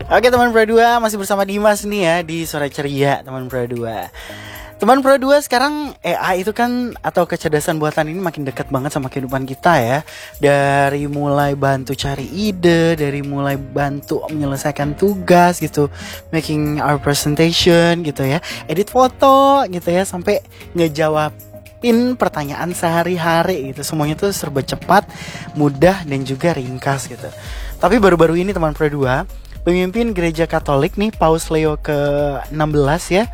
Oke teman Pro 2, masih bersama Dimas nih ya di Sore Ceria teman Pro 2. Teman Pro 2, sekarang AI itu kan atau kecerdasan buatan ini makin dekat banget sama kehidupan kita ya. Dari mulai bantu cari ide, dari mulai bantu menyelesaikan tugas gitu, making our presentation gitu ya, edit foto gitu ya, sampai ngejawabin pertanyaan sehari-hari gitu. Semuanya tuh serba cepat, mudah dan juga ringkas gitu. Tapi baru-baru ini teman Pro 2, pemimpin gereja Katolik nih, Paus Leo ke-14 ya,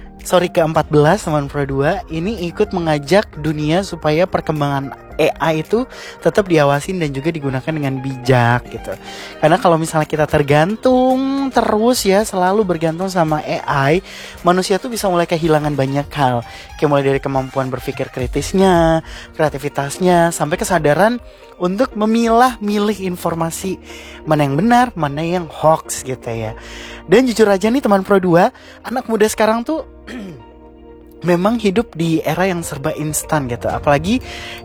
ke-14 teman Pro 2, ini ikut mengajak dunia supaya perkembangan AI itu tetap diawasin dan juga digunakan dengan bijak gitu. Karena kalau misalnya kita tergantung terus ya, selalu bergantung sama AI, manusia tuh bisa mulai kehilangan banyak hal. Kayak mulai dari kemampuan berpikir kritisnya, kreativitasnya, sampai kesadaran untuk memilah-milih informasi mana yang benar, mana yang hoax gitu ya. Dan jujur aja nih teman Pro 2, anak muda sekarang tuh memang hidup di era yang serba instan gitu. Apalagi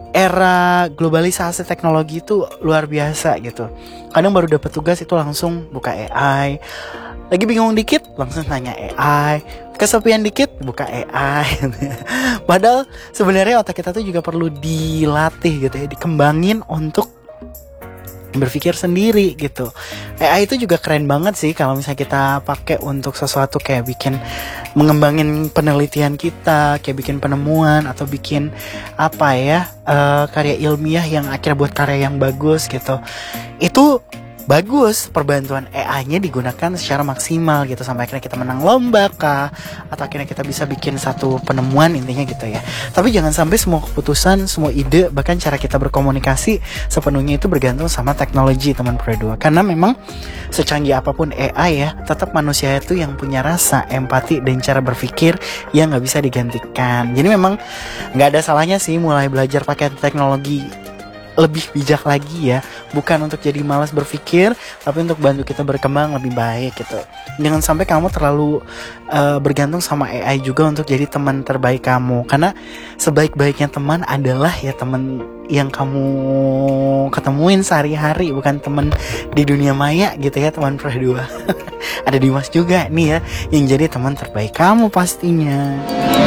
era globalisasi teknologi itu luar biasa gitu. Kadang baru dapat tugas itu langsung buka AI. Lagi bingung dikit langsung tanya AI. Kesepian dikit buka AI. Padahal sebenarnya otak kita tuh juga perlu dilatih gitu ya, dikembangin untuk berpikir sendiri gitu. AI itu juga keren banget sih kalau misalnya kita pakai untuk sesuatu kayak bikin mengembangin penelitian kita, kayak bikin penemuan atau bikin apa ya, karya ilmiah yang akhirnya buat karya yang bagus gitu. Itu bagus, perbantuan AI-nya digunakan secara maksimal gitu, sampai akhirnya kita menang lomba kah, atau akhirnya kita bisa bikin satu penemuan, intinya gitu ya. Tapi jangan sampai semua keputusan, semua ide, bahkan cara kita berkomunikasi sepenuhnya itu bergantung sama teknologi teman Pro 2. Karena memang secanggih apapun AI ya, tetap manusia itu yang punya rasa, empati, dan cara berpikir yang gak bisa digantikan. Jadi memang gak ada salahnya sih mulai belajar pakai teknologi lebih bijak lagi ya, bukan untuk jadi malas berpikir, tapi untuk bantu kita berkembang lebih baik gitu. Jangan sampai kamu terlalu bergantung sama AI juga untuk jadi teman terbaik kamu, karena sebaik-baiknya teman adalah ya teman yang kamu ketemuin sehari-hari, bukan teman di dunia maya gitu ya teman Pro 2. Ada Dimas juga nih ya yang jadi teman terbaik kamu pastinya.